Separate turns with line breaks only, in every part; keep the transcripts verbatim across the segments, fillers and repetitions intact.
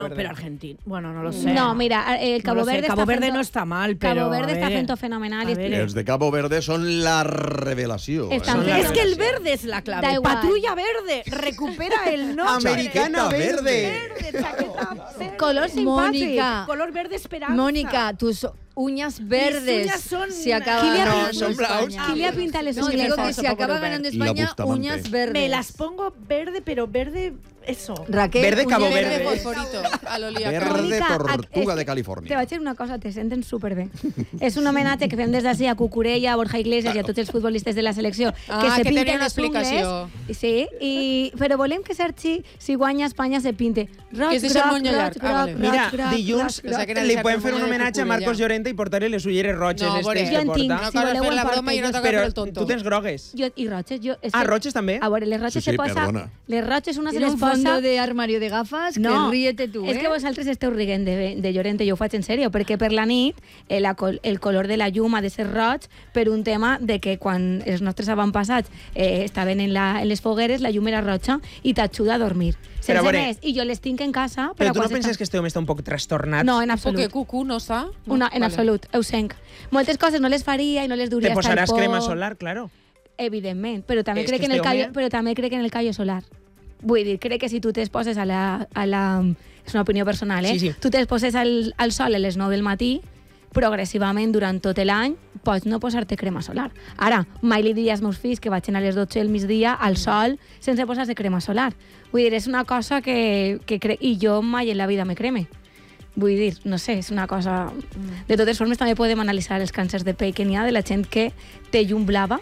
pero argentino. Bueno, no lo sé.
No, mira, el Cabo
no
Verde
Cabo
está
Verde
haciendo,
no está mal, pero
Cabo Verde
a
está
ver,
haciendo fenomenal.
a ver.
Els de Cabo Verde son la revelación.
Están
eh?
Es que el verde es la clave.
Da igual.
Patrulla verde, recupera el norte.
Americana verde.
Verde, chaqueta verde.
Color simpático.
Mónica.
Color verde esperanza.
Mónica, tus uñas verdes
uñas son-
se acaban
Qui li ha
ganando
pin-
son blaus.
España.
Qui li ha pintat les
No,
uñas?
digo que
Paso
se
por
acaba
el
ganando
verde. La
España
Bustamante.
uñas verdes.
Me las pongo verde, pero verde, eso.
Raquel,
Verde Cabo
uñas
Verde.
verdes.
fosforito, a l'Olia.
Verde
Mónica,
tortuga
es-
de
Te
Califòrnia.
vaig dir una cosa, te senten superbé. És un homenatge que fem des d'ací a Cucurella, a Borja Iglesias i a tots els futbolistes de la selecció
Ah,
que se
que
pinten
tenia una
les ungles.
explicació.
Sí, i, però volem que Sergi, si guanya Espanya, se pinte roig,
Que és de Sant
groc,
Monollar.
roig,
Ah, vale.
groc,
Mira,
roig, groc,
dilluns
groc, groc.
que era
li
de
podem fer un
Santa
homenatge a
Coloma de
Marcos Llorente i portar-li les ulleres roges.
No,
estes
veure,
que
jo en
porta.
tinc.
No
Si
cal
voleu
fer
en
la
porto
broma i no
jo.
toca fer
Però
el tonto.
tu tens grogues.
Jo, I roges. Jo, és
Ah,
que-
roges també?
A veure, les roges
Sí, sí,
se posa...
perdona.
Les roges una se
Tiene
les
un
posa...
fondo de armario de gafas
No,
que ríete tu,
és
eh?
que vosaltres esteu riguent de, de Llorente, jo ho faig en sèrio, perquè per la nit eh, la, col- el color de la llum ha de ser roig per un tema de que quan els nostres avantpassats eh, estaven en, la, en les fogueres, la llum era roja i t'ajuda a dormir. Sense
a veure,
més, i jo les tinc en casa...
Però tu no
quan
penses
s'està-
que este home està un poc trastornat?
No, en
Perquè
absolut.
cucú no està? No?
Una, en
Vale.
absolut, ho senc. Moltes coses no les faria i no les duria
Te
hasta el
posaràs
por.
crema solar, claro.
Evidentment, però també,
És
crec
que
en el
este
callo,
home-
però també crec en el callo solar. Vull dir, crec que si tu t'exposes a la, a la... És una opinió personal, eh?
Sí, sí.
Tu t'exposes al, al sol a les nou del matí, progressivament durant tot l'any pots no posar-te crema solar. Ara, mai li diria als meus fills que vagin a les dotze del migdia al sol sense posar-se crema solar. Vull dir, és una cosa que, que crec... I jo mai en la vida me creme. Vull dir, no sé, és una cosa... De totes formes, també podem analitzar els càncers de pell que n'hi ha de la gent que té llum blava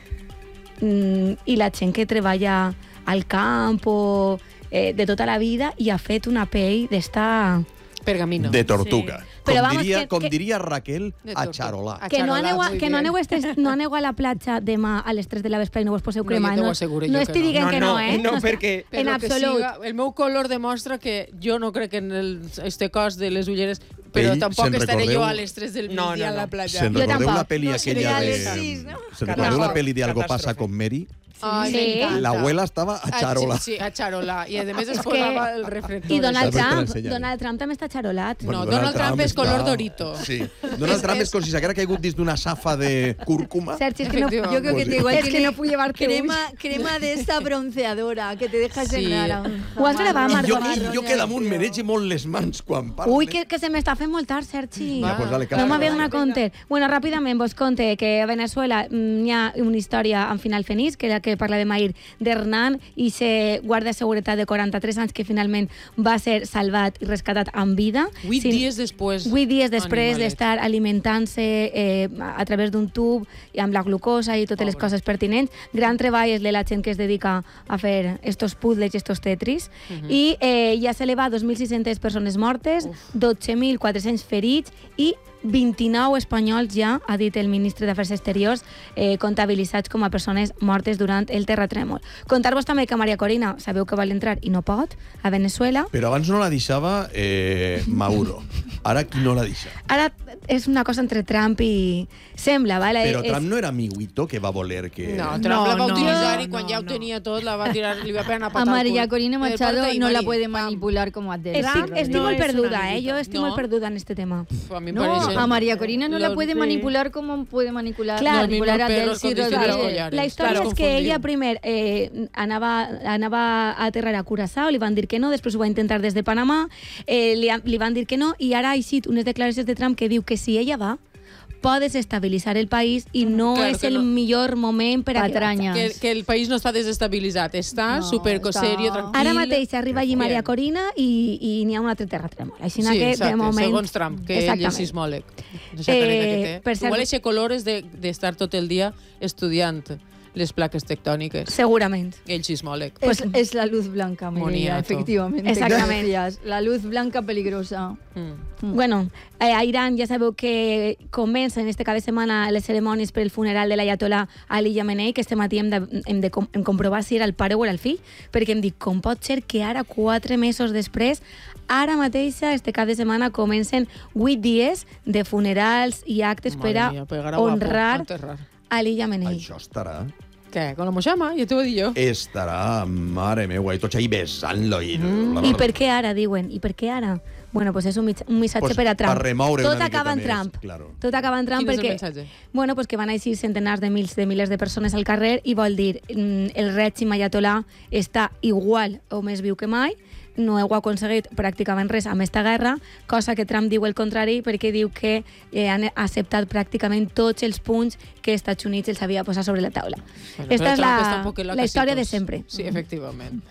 mm, i la gent que treballa al camp o eh, de tota la vida i ha fet una pell d'esta...
Pergamino.
De tortuga.
Sí.
Com,
Però vamos,
diria,
que-
com
que-
diria Raquel,
De
a
tortuga.
xarolar.
A
Que no
xarolar,
aneu, a,
muy
que no
bien.
aneu, a estes, no aneu a la platja demà a les tres de la vespre i no vos poseu
No,
crema.
jo t'ho
No,
asseguro
no
jo
estic
que no.
dient
No,
que
no,
no, eh?
no,
estic-
perquè-
En
Però que
absolut.
siga, el meu color demostra que jo no crec en el, este cos de les ulleres, però
Ell,
tampoc
se'n
estaré
recordeu?
jo a les tres del
No,
migdia
no,
a la
no.
platja.
Se'n
Jo
recordeu
tampoc.
la pel·li
No,
aquella
seria a
de...
les sis, no?
Se'n recordeu la pel·li de Algo
Catàstrofe.
pasa con Mary?
Ai,
Sí.
m'encanta.
La abuela estava a
A-
xarolar.
Sí, a xarolar. I a més es
És que-
posava el reflector.
I Donald
Després te
Trump,
l'ensenyaré.
Donald Trump també està xarolat.
No, Donald Trump és color Dorito.
Sí. Donald Trump és com si s'haguera caigut dins d'una safa de cúrcuma.
Sergi, és que no...
Efectivament.
Yo creo que
Pues
te igual
Es que
tiene
no pude llevarte
crema, crema de esta bronceadora que te deja
Sí.
en naranja.
Ho has gravat,
I
Marc?
jo,
Marc,
i jo que damunt mereixo molt les mans quan parle.
Ui, que, que se m'està fent molt tard, Sergi.
Ja, pues dale,
No
calla.
m'havia donat compte. Bueno, ràpidament vos conte que a Venezuela mm, hi ha una història amb final feliç, que la que parla de Mair d'Hernán, i se guarda de seguretat de quaranta-tres anys que finalment va ser salvat i rescatat amb vida.
Vuit
Sin-
dies després.
Vuit dies després
Animalet.
d'estar alimentant-se eh, a través d'un tub i amb la glucosa i totes les
Pobre.
coses pertinents. Gran treball és de la gent que es dedica a fer estos puzzles i estos tetris. I eh, ja s'eleva a dos mil sis-centes persones mortes, dotze mil quatre-cents ferits i vint-i-nou espanyols ja, ha dit el ministre d'Afers Exteriors, eh, comptabilitzats com a persones mortes durant el terratrèmol. Contar-vos també que Maria Corina, sabeu que vol entrar i no pot, a Venezuela.
Però abans no la deixava eh, Maduro. Ara qui no la deixa?
Ara és una cosa entre Trump i... Sembla, vale?
Però
és...
Trump no era amiguito que va voler que...
No, Trump
No,
la va
no,
utilitzar
no,
i quan
no,
ja ho
no.
tenia tot, la va tirar, li va pegar una
A
patada al
María
cul.
Corina
Eh,
Machado
porta-hi,
no la
Mari.
puede
Pam.
manipular como Adele.
Estic,
Trump
estic
no
molt
és una
perduda, eh?
amiguita.
Jo estic
No.
molt perduda en este tema.
Uf, a mi em
No,
parece-
a María Corina no la
Los-
puede
sí.
manipular como puede manipular,
Claro,
manipular a
los mismos
Delcy
perros con distintos
Rodríguez.
collares.
La història
Claro,
és que
confundiu.
ella primer eh, anava, anava a aterrar a Curaçao, li van dir que no, després ho va intentar des de Panamà, eh, li, li van dir que no, i ara ha eixit unes declaracions de Trump que diu que si ella va, pot desestabilitzar el país i no
Claro
és
que
el
no.
millor moment per a
Patraña.
Que, que el país no està desestabilitzat, està
No,
super
està-
serio, tranquil.
Ara mateix arriba allí Maria
Bien.
Corina i, i n'hi ha un altre terratrèmol. Així
Sí,
que,
exacte,
de moment...
segons Trump, que ell és
Exactament.
sismòleg.
Eh,
Eh,
per cert-
Igual eixe color és de- d'estar tot el dia estudiant les plaques tectòniques.
Segurament.
Ell sismòleg.
Es, es la luz blanca, Mireia,
Moniato.
efectivamente.
Exactamente.
Gracias. La luz blanca peligrosa.
Mm.
Bueno, eh, a Iran ja sabeu que comencen este cap de setmana les cerimònies per el funeral de l'Ayatollah Ali Khamenei, que este matí hem de, hem de com, hem comprovar si era el pare o era el fill, perquè em dic, com pot ser que ara, quatre mesos després, ara mateixa, este cap de setmana, comencen vuit dies de funerals i actes per a
Madre mía, pegarà guapo,
honrar
enterrar.
Ali Khamenei.
Això estarà...
Què? Con la moixama? Ja t'ho he dit jo.
Estarà, mare meua, i tots ahí besant-lo. I...
I per què ara, diuen? I per què ara? Bueno, pues és un, mig- un missatge
Pues
per a Trump.
per remoure
Tot
una
acaba en
miqueta més,
Trump.
claro.
Tot acaba en Trump
Quin és el
perquè...
missatge?
Bueno, pues que van així centenars de mils de milers de persones al carrer i vol dir mm, el règim ayatolà està igual o més viu que mai, no heu aconseguit pràcticament res amb esta guerra, cosa que Trump diu el contrari perquè diu que eh, han acceptat pràcticament tots els punts que Estats Units els havia posat sobre la taula.
Bueno,
Esta
però
és
Trump
la,
està un poquet
la
casi
història de
tots.
sempre.
Sí, efectivament.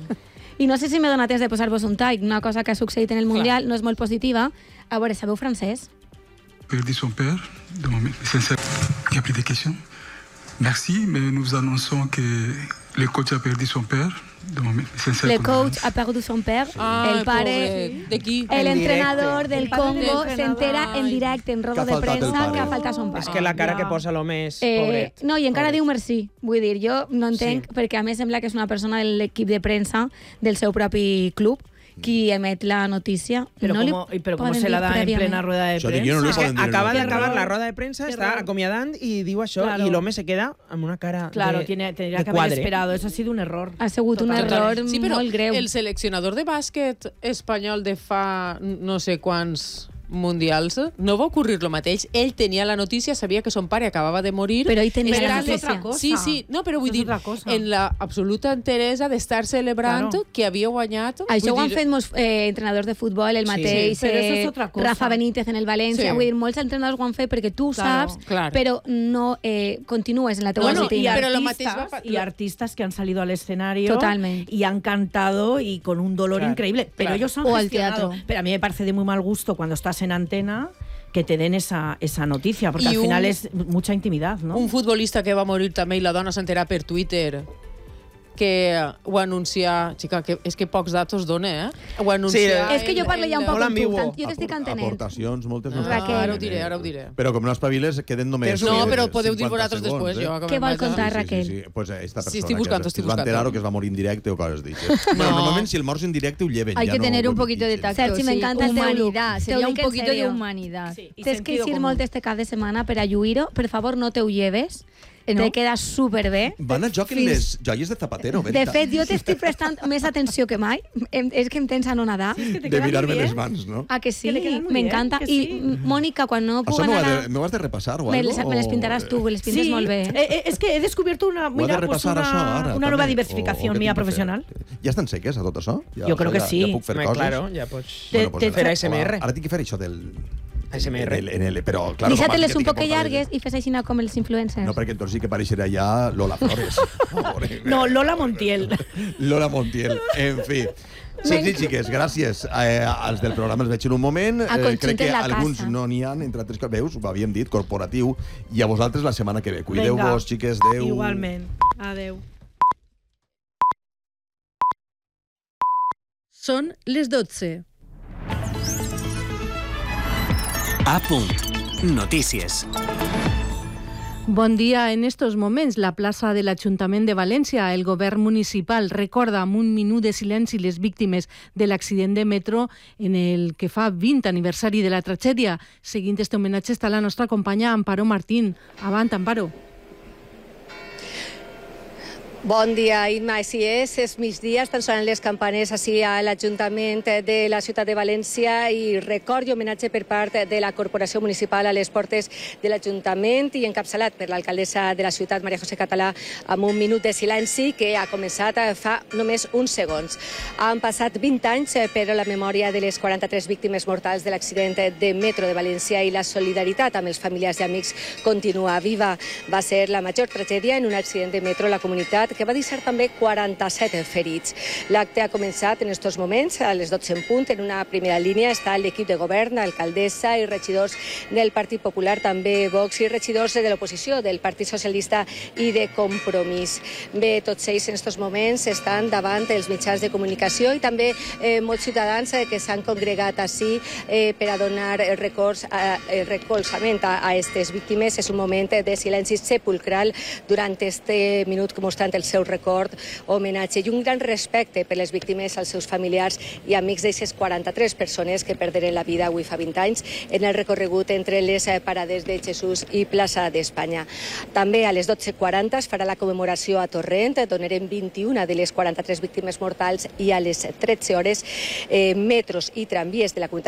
I no sé si m'he donat temps de posar-vos un tall, una cosa que ha succeït en el Mundial, no és molt positiva. A veure, sabeu francès?
Perdu son père, de mon sincère. Il n'y a plus de questions. Merci, mais nous annonçons que le coach a perdu son père. De mon sincère.
Le coach ha perdut son père,
Ah,
el pare...
pobret. De qui?
El
En
entrenador
directe.
del
El padre del
Congo
entrenador.
s'entera en directe, en roda
Que ha
de
faltat el
premsa,
pare.
que ha faltat son pare.
És que la cara
ja.
que posa l'home és
Eh,
pobret.
no, i encara
Pobret.
diu merci. Vull dir, jo no entenc,
Sí.
perquè a més sembla que és una persona de l'equip de premsa del seu propi club qui emet la notícia.
Pero
no li
cómo, y pero cómo
poden
se la
dir
da en
prèviament.
plena rueda de
Això dic, jo no li
prensa.
poden dir
Acaba
no.
d'acabar
error.
la roda de premsa,
Qué
està
error.
acomiadant i diu això,
Claro.
i l'home se queda amb una cara
Claro,
de,
tiene, tendría
de
que haber
quadre.
esperado. Eso ha sido un error.
Ha sigut un
Total.
error
Sí, però
molt greu.
el seleccionador de bàsquet espanyol de fa no sé quants mundials no va ocurrir lo mateix. Ell tenia la notícia, sabia que son pare acabava de morir.
Però ell tenia
Però
la
és
notícia.
otra cosa.
Sí, sí, no, però vull
Això és
dir,
otra cosa.
en la absoluta enteresa d'estar celebrant
Claro.
que havia guanyat.
Això
vull
ho han
dir,
fet molts eh, entrenadors de futbol, el
Sí.
mateix
Sí, però eso es
eh,
otra cosa.
Rafa Benítez en el València.
Sí.
Vull dir, molts entrenadors ho han fet perquè tu ho
Claro.
saps,
Clar.
però no eh, continues en la teva
Bueno,
Bueno, y,
rutina.
pero lo
artistas,
mateix va pa-
y artistas que han salido al escenario
Totalmente.
y han cantado y con un dolor
Claro,
increíble. Pero
claro.
ellos han
O al
gestionado.
teatro.
Pero a mí me parece de muy mal gusto cuando estás en antena que te den esa, esa noticia, porque
Y
al final
un-
es mucha intimidad, ¿no?
Un futbolista que va morir també i la dona s'entera per Twitter que ho anuncia... Xica, que és que pocs datos dona, eh? Ho anuncia...
Sí,
és que jo parlo ja un
el-
poc
Molt
amb tu,
ambigu.
tant, jo t'estic
Apor-
entenent.
Aportacions, moltes no.
Ah,
Raquel.
ara ho diré, ara ho diré.
Però com no espaviles, queden només...
No,
eh,
però podeu dir
cinquanta
vosaltres
segons,
després,
eh?
jo acabo
Què vol
de vaig a-
contar,
Sí,
Raquel?
Sí, sí. Pues esta persona
Sí, estic buscant,
que
estic
es va
buscant.
enterar o que es va morir en directe o coses dices. Bueno, normalment si el mors en directe ho lleven.
Hay
ja
que
no
tener
ho
un poquito de
empitzen.
tacto.
Sergi, me
sí.
encanta el teu look.
Humanidad.
Te
Sería
ho
un
dic en
poquito de
serio.
humanidad.
Sí, y
Tens que
sentido
ir
común.
molt este cap de setmana per a lluir-ho. Per favor, no te ho lleves.
Eh, no?
Te queda superbé.
Van a joc en les joies de Zapatero,
De
venta.
fet, jo t'estic prestant més atenció que mai. Em- És que em tens anonadar.
de mirar-me les mans, no?
Ah, que sí?
Que le quedan muy
M'encanta.
bien, que
I,
sí.
m- Mònica, quan no puc
Això m'ho
anar
ha
a...
de, m'ho has de repassar o
Me
algo?
les, me les
o-
pintaràs tu, les pintes
Sí,
molt bé.
eh, eh, es que he descubierto una,
Ho ha de
mira, pues
repassar
una,
això ara,
una nueva
també?
diversificación
O- o què
mía
tinc que fer?
profesional.
Ja estan seques a tot això? Ja,
Jo crec que
ja,
sí.
Ja puc fer
Home,
coses?
claro, ja pots...
Te-
pues
te-
en-
Fer A S M R.
Ara, ara tinc que fer això del...
A S M R.
En el, en el, però, claro,
Deixa-te-les
com
un
que
poc
tinc que portar-
llargues i fes així com els influencers.
No, perquè entonces sí que apareixerà ja Lola Flores. Pobre.
No, Lola Montiel.
Lola Montiel, en fi. Sí, sí, xiques, gràcies. Eh, els del programa els veig en un moment.
A
Eh,
Conxita
crec que
en la
alguns
casa.
no n'hi ha, entre altres que veus, ho havíem dit, corporatiu. I a vosaltres la setmana que ve.
Venga.
Cuideu-vos, xiques, adeu.
Igualment. Adeu.
Són les dotze.
A punt. Notícies.
Bon dia. En estos moments, la plaça de l'Ajuntament de València, el govern municipal recorda amb un minut de silenci les víctimes de l'accident de metro en el que fa vint aniversari de la tragèdia. Seguint este homenatge està la nostra companya Amparo Martín. Avant, Amparo.
Bon dia, Imma. Així és, és migdia, estan sonant les campanes així a l'Ajuntament de la ciutat de València i record i homenatge per part de la Corporació Municipal a les portes de l'Ajuntament i encapçalat per l'alcaldessa de la ciutat, Maria José Català, amb un minut de silenci que ha començat fa només uns segons. Han passat vint anys per a la memòria de les quaranta-tres víctimes mortals de l'accident de metro de València i la solidaritat amb els familiars i amics continua viva. Va ser la major tragèdia en un accident de metro a la comunitat que va deixar també quaranta-set ferits. L'acte ha començat en estos moments, a les dotze en punt. En una primera línia està l'equip de govern, alcaldessa i regidors del Partit Popular, també Vox, i regidors de l'oposició, del Partit Socialista i de Compromís. Bé, tots ells en estos moments estan davant els mitjans de comunicació i també eh, molts ciutadans eh, que s'han congregat així eh, per a donar records, eh, recolzament a aquestes víctimes. És un moment de silenci sepulcral durant este minut que mostrant pel seu record, homenatge i un gran respecte per les víctimes, als seus familiars i amics d'aquestes quaranta-tres persones que perderen la vida avui fa vint anys en el recorregut entre les parades de Jesús i plaça d'Espanya. També a les dotze quaranta es farà la commemoració a Torrent, d'on eren vint-i-una de les quaranta-tres víctimes mortals, i a les tretze hores eh, metros i tramvies de la comunitat